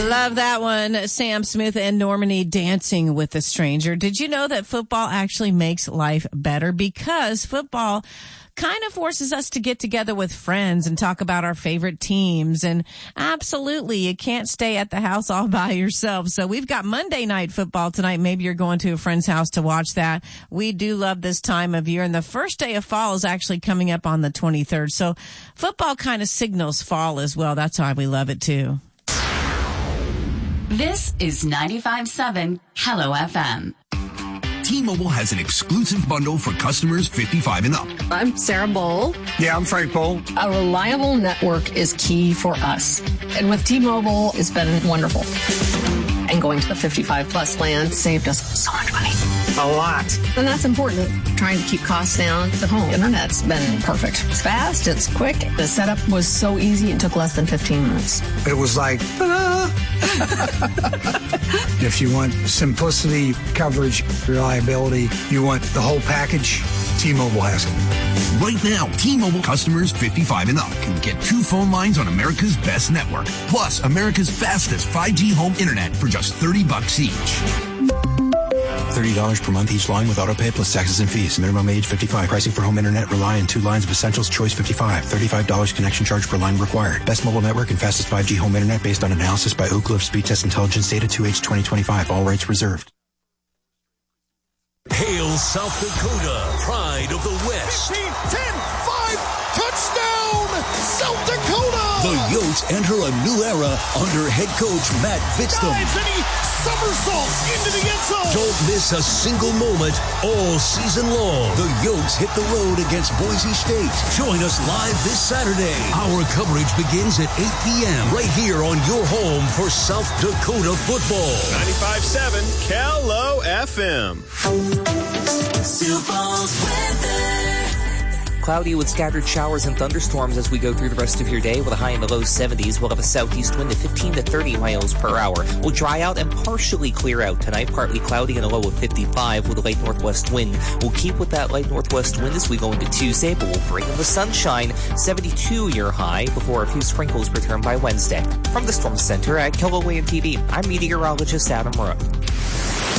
Love that one. Sam Smith and Normani Dancing with a Stranger. Did you know that football actually makes life better? Because football kind of forces us to get together with friends and talk about our favorite teams. And absolutely, you can't stay at the house all by yourself. So we've got Monday Night Football tonight. Maybe you're going to a friend's house to watch that. We do love this time of year. And the first day of fall is actually coming up on the 23rd. So football kind of signals fall as well. That's why we love it too. This is 95.7 Hello FM. T-Mobile has an exclusive bundle for customers 55 and up. I'm Sarah Bowl. Yeah, I'm Frank Bowl. A reliable network is key for us. And with T-Mobile, it's been wonderful. And going to the 55 plus plan saved us so much money. A lot. And that's important. Trying to keep costs down. The home internet's been perfect. It's fast. It's quick. The setup was so easy. It took less than 15 minutes. It was like, If you want simplicity, coverage, reliability, you want the whole package, T-Mobile has it. Right now, T-Mobile customers 55 and up can get 2 phone lines on America's best network, plus America's fastest 5G home internet for just $30 each. $30 per month each line with autopay plus taxes and fees. Minimum age 55. Pricing for home internet rely on 2 lines of Essentials Choice 55. $35 connection charge per line required. Best mobile network and fastest 5G home internet based on analysis by Oak Cliff Speed Test Intelligence data 2H 2025. All rights reserved. Hail South Dakota, pride of the West. 15, 10, 5, touchdown, South Dakota! The Yotes enter a new era under head coach Matt Vitztham. Dives and he somersaults into the end zone. Don't miss a single moment all season long. The Yotes hit the road against Boise State. Join us live this Saturday. Our coverage begins at 8 p.m. right here on your home for South Dakota football. 95.7 Hello FM. Sioux Falls weather. Cloudy with scattered showers and thunderstorms as we go through the rest of your day with a high in the low 70s. We'll have a southeast wind of 15 to 30 miles per hour. We'll dry out and partially clear out tonight. Partly cloudy and a low of 55 with a light northwest wind. We'll keep with that light northwest wind as we go into Tuesday, but we'll bring in the sunshine. 72 your high before a few sprinkles return by Wednesday. From the Storm Center at KILOAM TV, I'm meteorologist Adam Rowe.